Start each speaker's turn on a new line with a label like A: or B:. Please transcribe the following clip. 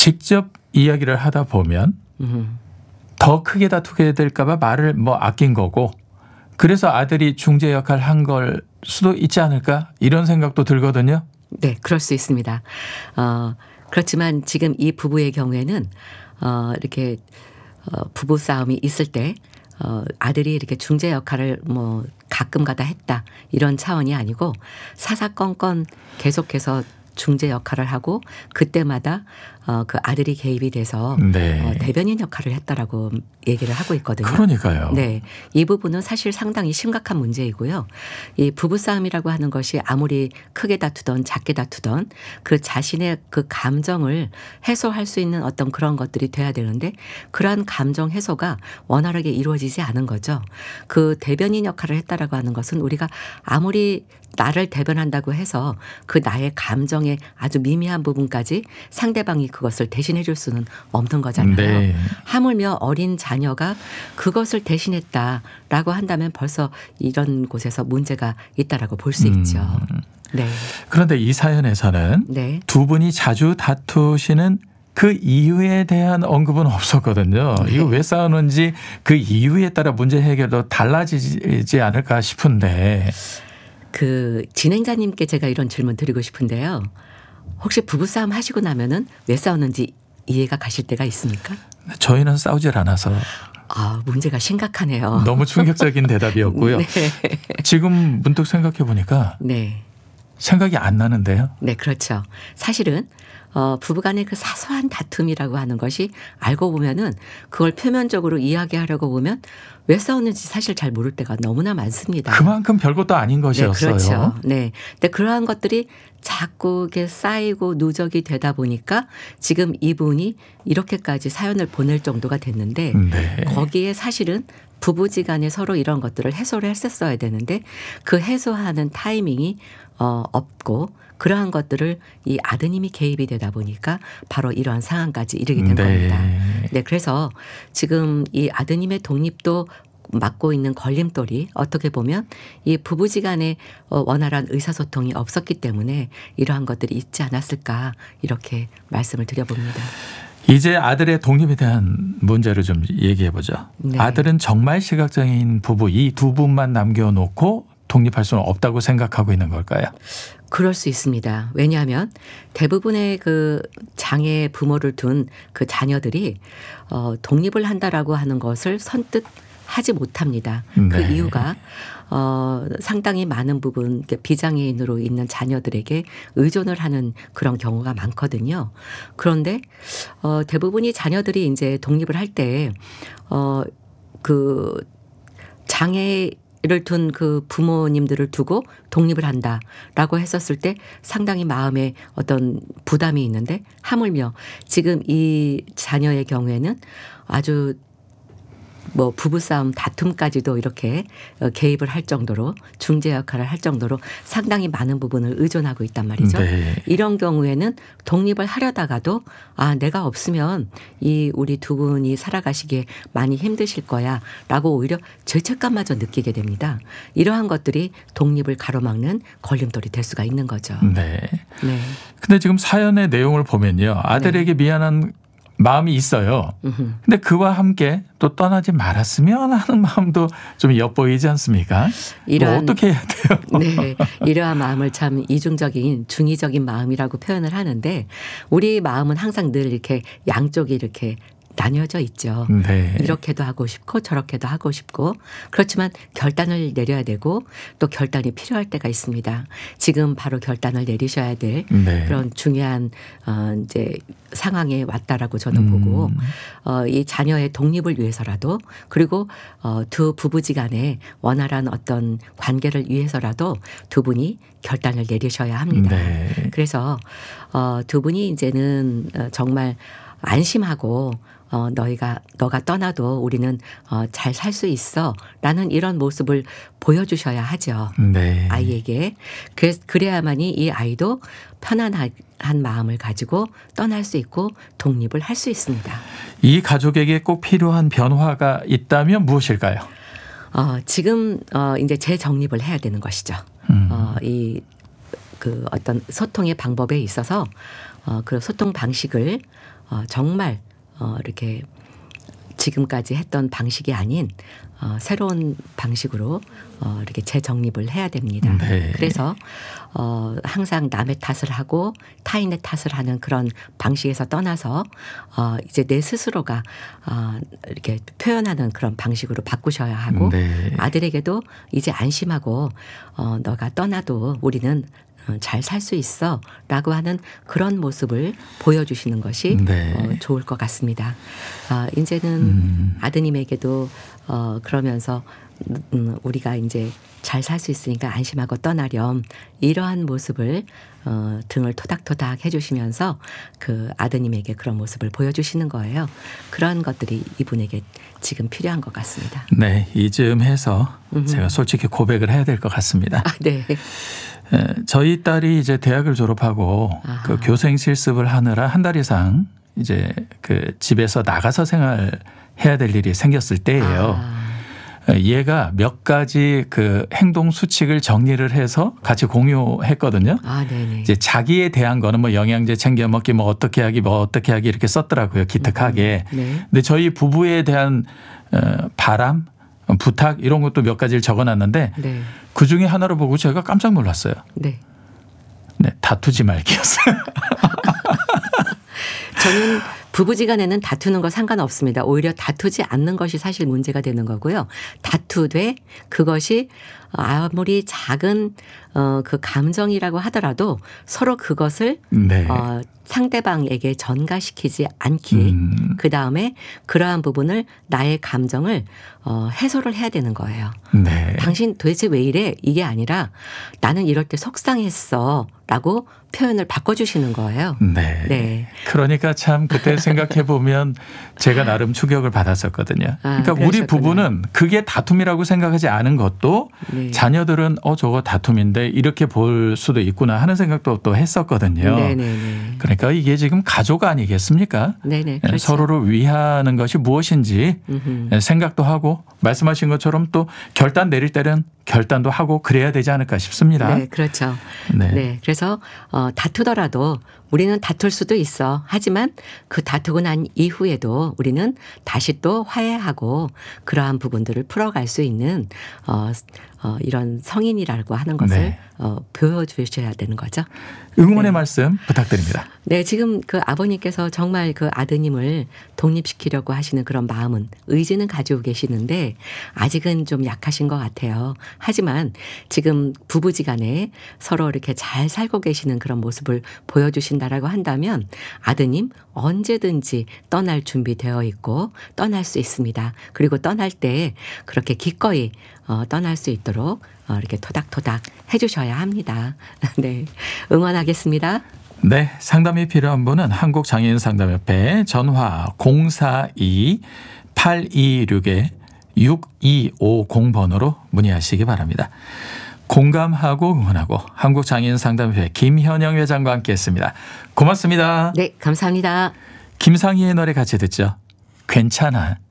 A: 직접 이야기를 하다 보면 더 크게 다투게 될까봐 말을 아낀 거고 그래서 아들이 중재 역할을 한 걸 수도 있지 않을까 이런 생각도 들거든요.
B: 네, 그럴 수 있습니다. 그렇지만 지금 이 부부의 경우에는 이렇게 부부 싸움이 있을 때 아들이 이렇게 중재 역할을 가끔가다 했다 이런 차원이 아니고 사사건건 계속해서 중재 역할을 하고 그때마다 그 아들이 개입이 돼서
A: 네.
B: 대변인 역할을 했다라고 얘기를 하고 있거든요.
A: 그러니까요.
B: 네, 이 부분은 사실 상당히 심각한 문제이고요. 이 부부싸움이라고 하는 것이 아무리 크게 다투던 작게 다투던 그 자신의 그 감정을 해소할 수 있는 어떤 그런 것들이 돼야 되는데 그러한 감정 해소가 원활하게 이루어지지 않은 거죠. 그 대변인 역할을 했다라고 하는 것은 우리가 아무리 나를 대변한다고 해서 그 나의 감정의 아주 미미한 부분까지 상대방이 그것을 대신해 줄 수는 없는 거잖아요.
A: 네.
B: 하물며 어린 자녀가 그것을 대신했다라고 한다면 벌써 이런 곳에서 문제가 있다라고 볼 수 있죠. 네.
A: 그런데 이 사연에서는
B: 네.
A: 두 분이 자주 다투시는 그 이유에 대한 언급은 없었거든요.
B: 네.
A: 이거 왜 싸우는지 그 이유에 따라 문제 해결도 달라지지 않을까 싶은데.
B: 그 진행자님께 제가 이런 질문 드리고 싶은데요. 혹시 부부싸움 하시고 나면은 왜 싸우는지 이해가 가실 때가 있습니까?
A: 저희는 싸우질 않아서
B: 문제가 심각하네요.
A: 너무 충격적인 대답이었고요.
B: 네.
A: 지금 문득 생각해 보니까
B: 네.
A: 생각이 안 나는데요.
B: 네, 그렇죠. 사실은 부부간의 그 사소한 다툼이라고 하는 것이 알고 보면은 그걸 표면적으로 이야기하려고 보면 왜 싸우는지 사실 잘 모를 때가 너무나 많습니다.
A: 그만큼 별것도 아닌 것이었어요.
B: 네, 그렇죠. 네. 근데 그러한 것들이 자꾸 이렇게 쌓이고 누적이 되다 보니까 지금 이분이 이렇게까지 사연을 보낼 정도가 됐는데
A: 네.
B: 거기에 사실은 부부지간에 서로 이런 것들을 해소를 했었어야 되는데 그 해소하는 타이밍이 없고 그러한 것들을 이 아드님이 개입이 되다 보니까 바로 이러한 상황까지 이르게 된 겁니다. 네, 그래서 지금 이 아드님의 독립도 맡고 있는 걸림돌이 어떻게 보면 이 부부지간에 원활한 의사소통이 없었기 때문에 이러한 것들이 있지 않았을까 이렇게 말씀을 드려봅니다.
A: 이제 아들의 독립에 대한 문제를 좀 얘기해 보죠.
B: 네.
A: 아들은 정말 시각장애인 부부 이 두 분만 남겨놓고 독립할 수는 없다고 생각하고 있는 걸까요?
B: 그럴 수 있습니다. 왜냐하면 대부분의 그 장애 부모를 둔 그 자녀들이 독립을 한다라고 하는 것을 선뜻 하지 못합니다.
A: 네.
B: 그 이유가 상당히 많은 부분 비장애인으로 있는 자녀들에게 의존을 하는 그런 경우가 많거든요. 그런데 대부분이 자녀들이 이제 독립을 할 때 그 장애를 둔 그 부모님들을 두고 독립을 한다라고 했었을 때 상당히 마음에 어떤 부담이 있는데 하물며 지금 이 자녀의 경우에는 아주 부부싸움 다툼까지도 이렇게 개입을 할 정도로 중재 역할을 할 정도로 상당히 많은 부분을 의존하고 있단 말이죠.
A: 네.
B: 이런 경우에는 독립을 하려다가도 내가 없으면 우리 두 분이 살아가시기에 많이 힘드실 거야 라고 오히려 죄책감마저 느끼게 됩니다. 이러한 것들이 독립을 가로막는 걸림돌이 될 수가 있는 거죠.
A: 네.
B: 네.
A: 근데 지금 사연의 내용을 보면요. 아들에게 미안한 마음이 있어요. 근데 그와 함께 또 떠나지 말았으면 하는 마음도 좀 엿보이지 않습니까? 어떻게 해야 돼요?
B: 네, 이러한 마음을 참 이중적인 중의적인 마음이라고 표현을 하는데 우리 마음은 항상 늘 이렇게 양쪽이 이렇게 나뉘어져 있죠.
A: 네.
B: 이렇게도 하고 싶고 저렇게도 하고 싶고 그렇지만 결단을 내려야 되고 또 결단이 필요할 때가 있습니다. 지금 바로 결단을 내리셔야 될
A: 네.
B: 그런 중요한 이제 상황에 왔다라고 저는 보고 이 자녀의 독립을 위해서라도 그리고 두 부부지간에 원활한 어떤 관계를 위해서라도 두 분이 결단을 내리셔야 합니다.
A: 네.
B: 그래서 두 분이 이제는 정말 안심하고 너가 떠나도 우리는 잘 살 수 있어 라는 이런 모습을 보여주셔야 하죠.
A: 네.
B: 아이에게. 그래야만이 이 아이도 편안한 마음을 가지고 떠날 수 있고 독립을 할 수 있습니다.
A: 이 가족에게 꼭 필요한 변화가 있다면 무엇일까요?
B: 지금 이제 재정립을 해야 되는 것이죠. 그 어떤 소통의 방법에 있어서 그 소통 방식을 정말 이렇게 지금까지 했던 방식이 아닌 새로운 방식으로 이렇게 재정립을 해야 됩니다.
A: 네.
B: 그래서 항상 남의 탓을 하고 타인의 탓을 하는 그런 방식에서 떠나서 이제 내 스스로가 이렇게 표현하는 그런 방식으로 바꾸셔야 하고
A: 네.
B: 아들에게도 이제 안심하고 너가 떠나도 우리는 잘 살 수 있어 라고 하는 그런 모습을 보여주시는 것이
A: 네.
B: 좋을 것 같습니다. 이제는 아드님에게도 그러면서 우리가 이제 잘 살 수 있으니까 안심하고 떠나렴 이러한 모습을 등을 토닥토닥 해주시면서 그 아드님에게 그런 모습을 보여주시는 거예요. 그런 것들이 이분에게 지금 필요한 것 같습니다.
A: 네, 이쯤 해서 제가 솔직히 고백을 해야 될 것 같습니다.
B: 네.
A: 저희 딸이 이제 대학을 졸업하고 그 교생 실습을 하느라 한 달 이상 이제 그 집에서 나가서 생활해야 될 일이 생겼을 때예요. 얘가 몇 가지 그 행동 수칙을 정리를 해서 같이 공유했거든요.
B: 네네.
A: 이제 자기에 대한 거는 뭐 영양제 챙겨 먹기 뭐 어떻게 하기 이렇게 썼더라고요. 기특하게.
B: 네.
A: 근데 저희 부부에 대한 바람, 부탁 이런 것도 몇 가지를 적어놨는데
B: 네.
A: 그 중에 하나를 보고 제가 깜짝 놀랐어요.
B: 네.
A: 네, 다투지 말기였어요.
B: 저는 부부지간에는 다투는 거 상관없습니다. 오히려 다투지 않는 것이 사실 문제가 되는 거고요. 다투되 그것이 아무리 작은 그 감정이라고 하더라도 서로 그것을
A: 네.
B: 상대방에게 전가시키지 않기. 그다음에 그러한 부분을 나의 감정을 해소를 해야 되는 거예요.
A: 네.
B: 당신 도대체 왜 이래? 이게 아니라 나는 이럴 때 속상했어 라고 표현을 바꿔주시는 거예요.
A: 네.
B: 네.
A: 그러니까 참 그때 생각해 보면 제가 나름 충격을 받았었거든요. 그러니까 우리
B: 그러셨구나.
A: 부부는 그게 다툼이라고 생각하지 않은 것도
B: 네.
A: 자녀들은 저거 다툼인데 이렇게 볼 수도 있구나 하는 생각도 또 했었거든요.
B: 네네네.
A: 그러니까 이게 지금 가족 아니겠습니까?
B: 네네. 그렇죠.
A: 서로를 위하는 것이 무엇인지 생각도 하고 말씀하신 것처럼 또 결단 내릴 때는 결단도 하고 그래야 되지 않을까 싶습니다.
B: 네, 그렇죠.
A: 네.
B: 네. 그래서 다투더라도 우리는 다툴 수도 있어. 하지만 그 다투고 난 이후에도 우리는 다시 또 화해하고 그러한 부분들을 풀어갈 수 있는 이런 성인이라고 하는 것을
A: 네.
B: 보여주셔야 되는 거죠.
A: 응원의 말씀 부탁드립니다.
B: 네, 지금 그 아버님께서 정말 그 아드님을 독립시키려고 하시는 그런 마음은 의지는 가지고 계시는데 아직은 좀 약하신 것 같아요. 하지만 지금 부부지간에 서로 이렇게 잘 살고 계시는 그런 모습을 보여주신다라고 한다면 아드님 언제든지 떠날 준비되어 있고 떠날 수 있습니다. 그리고 떠날 때 그렇게 기꺼이 떠날 수 있도록 이렇게 토닥토닥 해주셔야 합니다. 네, 응원하겠습니다.
A: 네, 상담이 필요한 분은 한국장애인상담협회 전화 042-826-6250번으로 문의하시기 바랍니다. 공감하고 응원하고 한국장애인상담협회 김현영 회장과 함께했습니다. 고맙습니다.
B: 네, 감사합니다.
A: 김상희의 노래 같이 듣죠. 괜찮아.